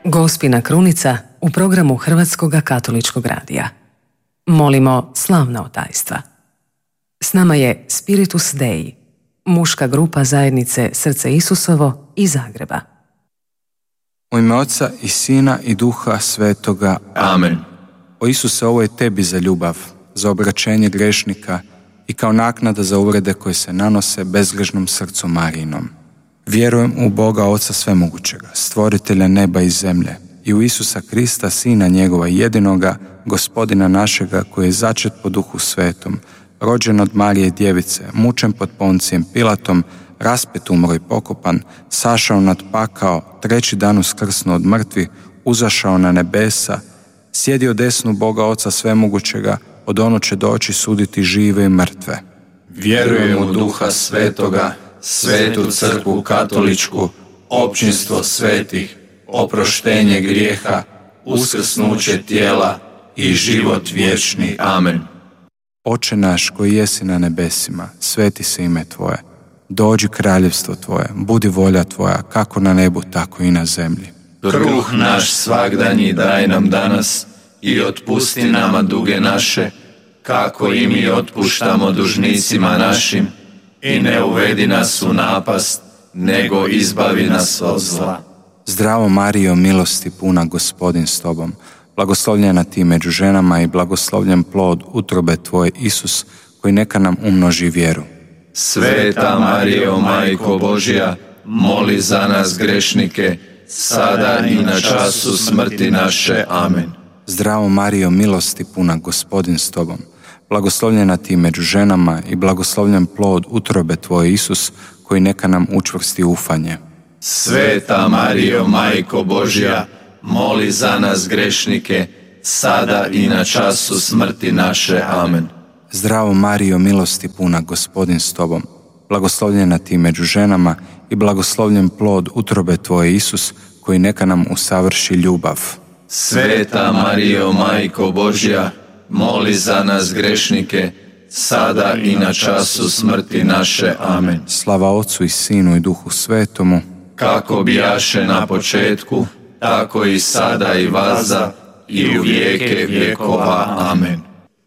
Gospina krunica u programu Hrvatskog katoličkog radija. Molimo slavna otajstva. S nama je Spiritus Dei, muška grupa zajednice Srce Isusovo iz Zagreba. U ime Oca i Sina i Duha Svetoga. Amen. O Isuse, ovo je tebi za ljubav, za obraćenje grešnika i kao naknada za uvrede koje se nanose bezgrešnom srcu Marijinom. Vjerujem u Boga Oca Svemogućega, stvoritelja neba i zemlje, i u Isusa Krista, Sina njegova jedinoga, Gospodina našega, koji je začet po Duhu Svetom, rođen od Marije Djevice, mučen pod Poncijem Pilatom, raspet, umro i pokopan, sašao nad pakao, treći dan uskrsnuo od mrtvih, uzašao na nebesa, sjedio desnu Boga Oca Svemogućega, od ono će doći suditi žive i mrtve. Vjerujem u Duha Svetoga, Svetu Crkvu Katoličku, općinstvo svetih, oproštenje grijeha, uskrsnuće tijela i život vječni. Amen. Oče naš koji jesi na nebesima, sveti se ime Tvoje. Dođi kraljevstvo Tvoje, budi volja Tvoja, kako na nebu, tako i na zemlji. Kruh naš svagdanji daj nam danas i otpusti nama duge naše, kako i mi otpuštamo dužnicima našim, i ne uvedi nas u napast, nego izbavi nas od zla. Zdravo Marijo, milosti puna, Gospodin s Tobom, blagoslovljena Ti među ženama i blagoslovljen plod utrobe Tvoje, Isus, koji neka nam umnoži vjeru. Sveta Marijo, Majko Božja, moli za nas grešnike, sada i na času smrti naše. Amen. Zdravo Marijo, milosti puna, Gospodin s Tobom, blagoslovljena Ti među ženama i blagoslovljen plod utrobe Tvoje, Isus, koji neka nam učvrsti ufanje. Sveta Marijo, Majko Božja, moli za nas grešnike, sada i na času smrti naše. Amen. Zdravo Marijo, milosti puna, Gospodin s Tobom, blagoslovljena Ti među ženama i blagoslovljen plod utrobe Tvoje, Isus, koji neka nam usavrši ljubav. Sveta Marijo, Majko Božja, moli za nas grešnike, sada i na času smrti naše. Amen. Slava Otcu i Sinu i Duhu Svetomu, kako bijaše na početku, tako i sada i vazda i u vijeke vjekova. Amen.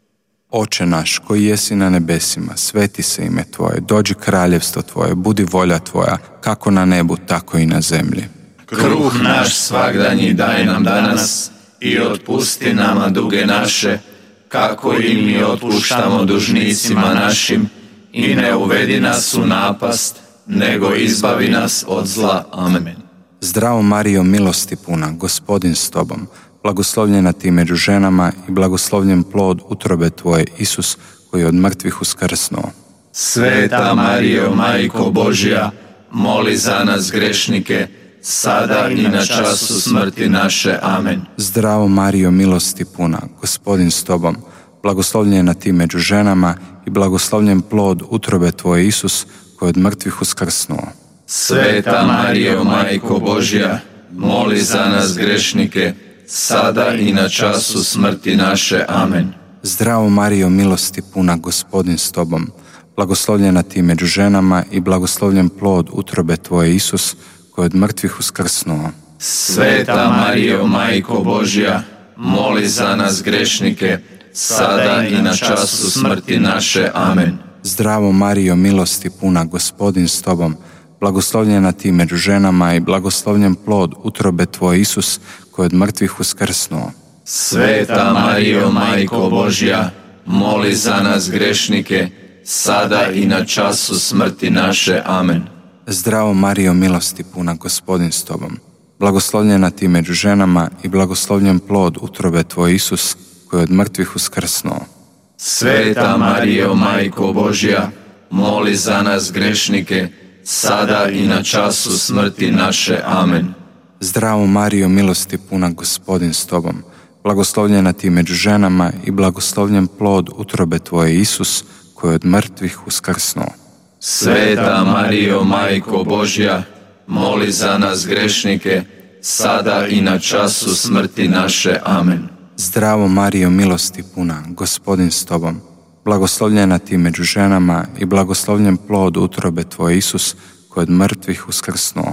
Oče naš koji jesi na nebesima, sveti se ime Tvoje, dođi kraljevstvo Tvoje, budi volja Tvoja, kako na nebu, tako i na zemlji. Kruh naš svagdanji daj nam danas i otpusti nama duge naše, kako i mi otpuštamo dužnicima našim, i ne uvedi nas u napast, nego izbavi nas od zla. Amen. Zdravo Marijo, milosti puna, Gospodin s Tobom, blagoslovljena Ti među ženama i blagoslovljen plod utrobe Tvoje, Isus, koji je od mrtvih uskrsnuo. Sveta Marijo, Majko Božja, moli za nas grešnike, sada i na času smrti naše. Amen. Zdravo Marijo, milosti puna, Gospodin s Tobom, blagoslovljena Ti među ženama i blagoslovljen plod utrobe Tvoje, Isus, koji je od mrtvih uskrsnuo. Sveta Marijo, Majko Božja, moli za nas grešnike, sada i na času smrti naše. Amen. Zdravo Marijo, milosti puna, Gospodin s Tobom, blagoslovljena Ti među ženama i blagoslovljen plod utrobe Tvoje, Isus, koji je od mrtvih uskrsnuo. Sveta Marijo, Majko Božja, moli za nas grešnike, sada i na času smrti naše. Amen. Zdravo Marijo, milosti puna, Gospodin s Tobom, blagoslovljena Ti među ženama i blagoslovljen plod utrobe Tvoje, Isus, koji je od mrtvih uskrsnuo. Sveta Marijo, Majko Božja, moli za nas grešnike, sada i na času smrti naše. Amen. Zdravo Marijo, milosti puna, Gospodin s Tobom, blagoslovljena Ti među ženama i blagoslovljen plod utrobe Tvoje, Isus, koji je od mrtvih uskrsnuo. Sveta Marijo, Majko Božja, moli za nas grešnike, sada i na času smrti naše. Amen. Zdravo Marijo, milosti puna, Gospodin s Tobom, blagoslovljena Ti među ženama i blagoslovljen plod utrobe Tvoje, Isus, koji je od mrtvih uskrsnuo. Sveta Marijo, Majko Božja, moli za nas grešnike, sada i na času smrti naše. Amen. Zdravo Marijo, milosti puna, Gospodin s Tobom, blagoslovljena Ti među ženama i blagoslovljen plod utrobe Tvoje, Isus, koji je od mrtvih uskrsnuo.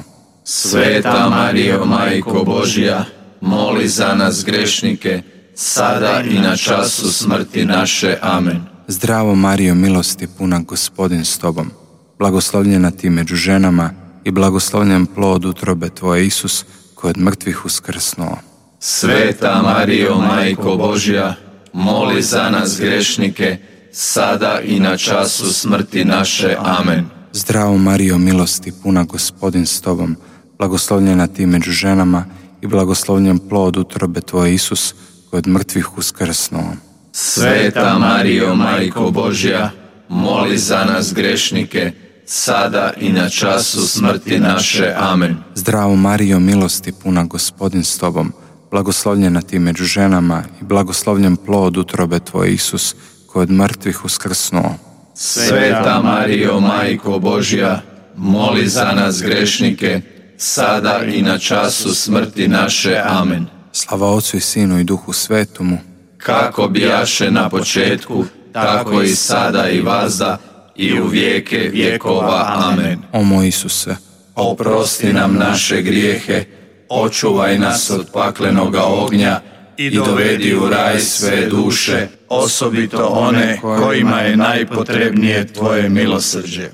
Sveta Marijo, Majko Božja, moli za nas grešnike, sada i na času smrti naše. Amen. Zdravo Marijo, milosti puna, Gospodin s tobom, blagoslovljena ti među ženama i blagoslovljen plod utrobe tvoje, Isus, koji od mrtvih uskrsnuo. Sveta Marijo, Majko Božja, moli za nas grešnike, sada i na času smrti naše. Amen. Zdravo Marijo, milosti puna, Gospodin s tobom, blagoslovljena ti među ženama i blagoslovljen plod utrobe tvoje, Isus, koji od mrtvih uskrsnuo. Sveta Marijo, Majko Božja, moli za nas grešnike, sada i na času smrti naše. Amen. Zdravo Marijo, milosti puna, Gospodin s tobom, blagoslovljena ti među ženama i blagoslovljen plod utrobe tvoje, Isus, koji od mrtvih uskrsnuo. Sveta Marijo, Majko Božja, moli za nas grešnike, sada i na času smrti naše. Amen. Slava Otcu i Sinu i Duhu Svetomu, kako bijaše na početku, tako i sada i vazda, i u vijeke vjekova. Amen. O moj Isuse, oprosti nam naše grijehe, očuvaj nas od paklenoga ognja i dovedi u raj sve duše, osobito one kojima je najpotrebnije tvoje milosrđe.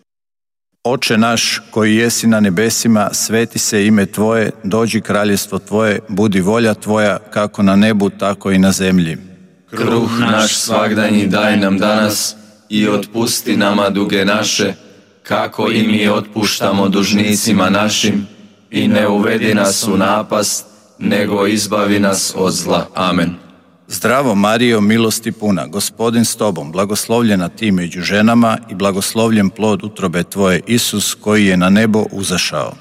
Oče naš koji jesi na nebesima, sveti se ime tvoje, dođi kraljestvo tvoje, budi volja tvoja kako na nebu tako i na zemlji. Kruh naš svagdanji daj nam danas i otpusti nama duge naše, kako i mi otpuštamo dužnicima našim, i ne uvedi nas u napast, nego izbavi nas od zla. Amen. Zdravo Marijo, milosti puna, Gospodin s tobom, blagoslovljena ti među ženama i blagoslovljen plod utrobe tvoje, Isus, koji je na nebo uzašao.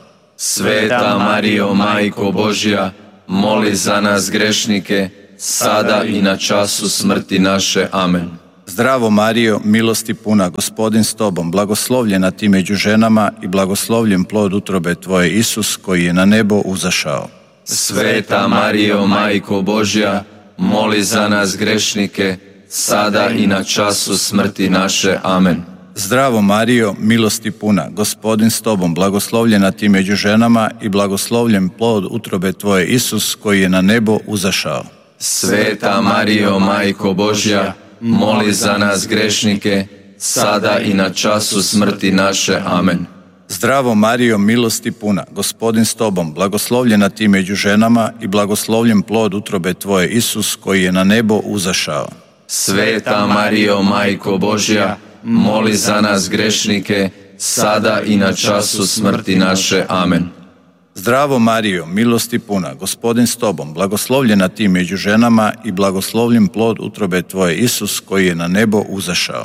Sveta Marijo, Majko Božja, moli za nas grešnike, sada i na času smrti naše. Amen. Zdravo Marijo, milosti puna, Gospodin s tobom, blagoslovljena ti među ženama i blagoslovljen plod utrobe tvoje, Isus, koji je na nebo uzašao. Sveta Marijo, Majko Božja, moli za nas grešnike, sada i na času smrti naše. Amen. Zdravo Marijo, milosti puna, Gospodin s tobom, blagoslovljena ti među ženama i blagoslovljen plod utrobe tvoje, Isus, koji je na nebo uzašao. Sveta Marijo, Majko Božja, moli za nas grešnike, sada i na času smrti naše. Amen. Zdravo Marijo, milosti puna, Gospodin s tobom, blagoslovljena ti među ženama i blagoslovljen plod utrobe tvoje, Isus, koji je na nebo uzašao. Sveta Marijo, Majko Božja, moli za nas grešnike, sada i na času smrti naše. Amen. Zdravo Marijo, milosti puna, Gospodin s tobom, blagoslovljena ti među ženama i blagoslovljen plod utrobe tvoje, Isus, koji je na nebo uzašao.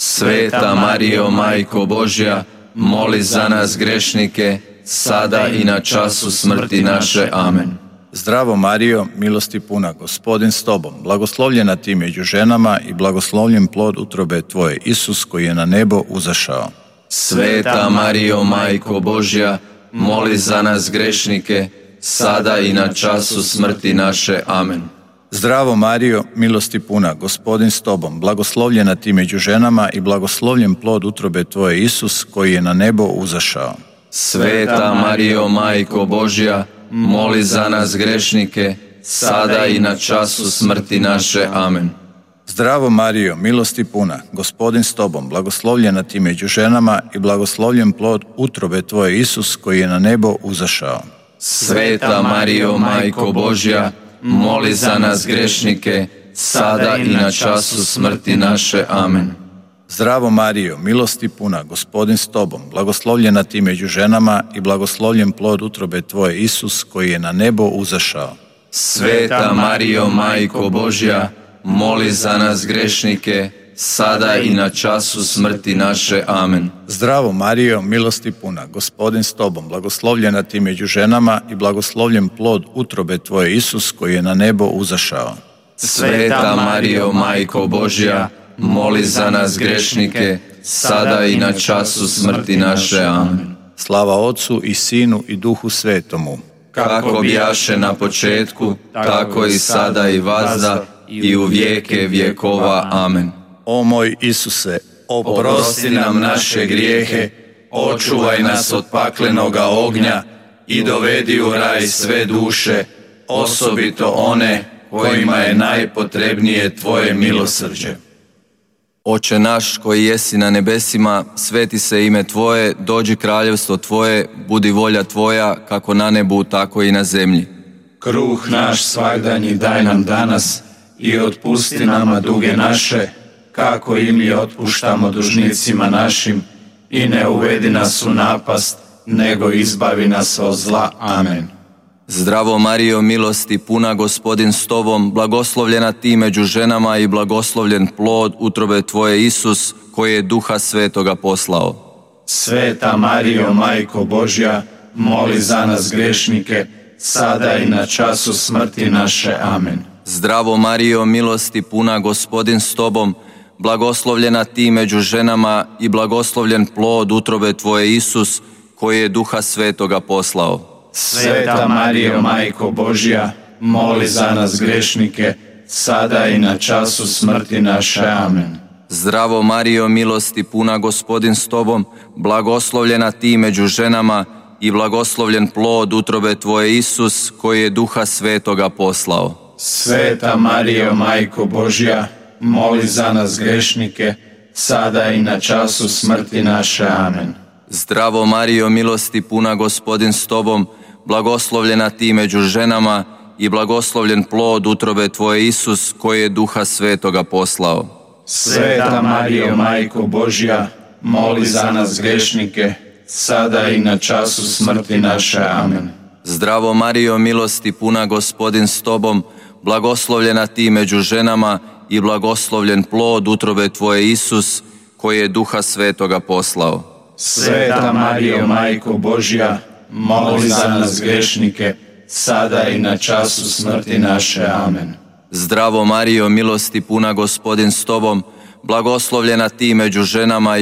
Sveta Marijo, Majko Božja, moli za nas grešnike, sada i na času smrti naše. Amen. Zdravo Marijo, milosti puna, Gospodin s tobom, blagoslovljena ti među ženama i blagoslovljen plod utrobe tvoje, Isus, koji je na nebo uzašao. Sveta Marijo, Majko Božja, moli za nas grešnike, sada i na času smrti naše. Amen. Zdravo Marijo, milosti puna, Gospodin s tobom, blagoslovljena ti među ženama i blagoslovljen plod utrobe tvoje, Isus, koji je na nebo uzašao. Sveta Marijo, Majko Božja, moli za nas grešnike, sada i na času smrti naše. Amen. Zdravo Marijo, milosti puna, Gospodin s tobom, blagoslovljena ti među ženama i blagoslovljen plod utrobe tvoje, Isus, koji je na nebo uzašao. Sveta Marijo, Majko Božja, moli za nas grešnike, sada i na času smrti naše. Amen. Zdravo Marijo, milosti puna, Gospodin s tobom, blagoslovljena ti među ženama i blagoslovljen plod utrobe tvoje, Isus, koji je na nebo uzašao. Sveta Marijo, Majko Božja, moli za nas grešnike, sada i na času smrti naše. Amen. Zdravo Marijo, milosti puna, Gospodin s tobom, blagoslovljena ti među ženama i blagoslovljen plod utrobe tvoje, Isus, koji je na nebo uzašao. Sveta Marijo, Majko Božja, moli za nas grešnike, sada i na času smrti naše. Amen. Slava Otcu i Sinu i Duhu Svetomu, kako bijaše na početku, tako i sada i vazda, i u vijeke vjekova. Amen. O moj Isuse, oprosti nam naše grijehe, očuvaj nas od paklenoga ognja i dovedi u raj sve duše, osobito one kojima je najpotrebnije tvoje milosrđe. Oče naš koji jesi na nebesima, sveti se ime Tvoje, dođi kraljevstvo Tvoje, budi volja Tvoja, kako na nebu, tako i na zemlji. Kruh naš svagdanji daj nam danas i otpusti nama duge naše, kako i mi otpuštamo dužnicima našim, i ne uvedi nas u napast, nego izbavi nas od zla. Amen. Zdravo Marijo, milosti puna, Gospodin s Tobom, blagoslovljena Ti među ženama i blagoslovljen plod utrobe Tvoje, Isus, koji je Duha Svetoga poslao. Sveta Marijo, Majko Božja, moli za nas grešnike, sada i na času smrti naše. Amen. Zdravo Marijo, milosti puna, Gospodin s Tobom, blagoslovljena Ti među ženama i blagoslovljen plod utrobe Tvoje, Isus, koji je Duha Svetoga poslao. Sveta Marijo, Majko Božja, moli za nas grešnike, sada i na času smrti naše. Amen. Zdravo Marijo, milosti puna, Gospodin s Tobom, blagoslovljena Ti među ženama i blagoslovljen plod utrobe Tvoje, Isus, koji je Duha Svetoga poslao. Sveta Marijo, Majko Božja, moli za nas grešnike, sada i na času smrti naše. Amen. Zdravo Marijo, milosti puna, Gospodin s Tobom, blagoslovljena Ti među ženama i blagoslovljen plod utrobe Tvoje, Isus, koji je Duha Svetoga poslao. Sveta Marijo, Majko Božja, moli za nas grešnike, sada i na času smrti naše. Amen. Zdravo Marijo, milosti puna, Gospodin s Tobom, blagoslovljena Ti među ženama i blagoslovljen plod utrobe Tvoje, Isus, koji je Duha Svetoga poslao. Sveta Marijo, Majko Božja, moli za nas grešnike, sada i na času smrti naše. Amen. Zdravo Marijo, milosti puna, Gospodin s Tobom, blagoslovljena Ti među ženama